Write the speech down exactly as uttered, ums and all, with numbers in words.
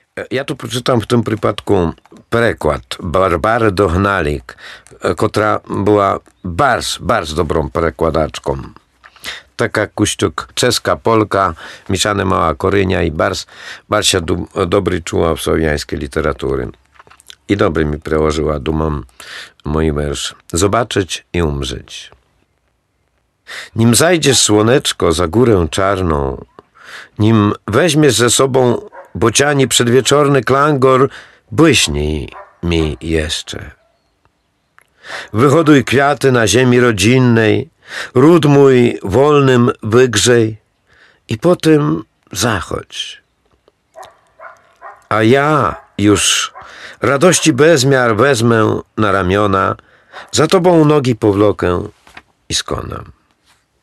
Ja tu przeczytam w tym przypadku przekład Barbary Dohnalik, która była bardzo, bardzo dobrą przekładaczką. Taka kuściuk, czeska, polka, mieszane mała Korynia i bardzo, bardzo się do, dobry czuła w słowiańskiej literatury. I dobry mi przełożyła, dumam, mój wiersz. Zobaczyć i umrzeć. Nim zajdziesz słoneczko za górę czarną, nim weźmiesz ze sobą bociani przedwieczorny klangor, błyśnij mi jeszcze. Wyhoduj kwiaty na ziemi rodzinnej, ród mój wolnym wygrzej i potem zachodź. A ja już radości bezmiar wezmę na ramiona, za tobą nogi powlokę i skonam.